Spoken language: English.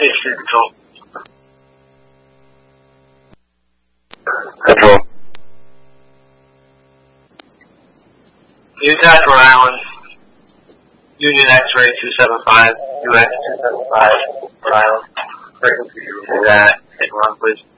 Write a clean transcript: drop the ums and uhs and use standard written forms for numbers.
Street Patrol. Control. Utah, Rhode Island. Union X-ray 275, UX 275, Rhode Island. Frequency that. Take one, please.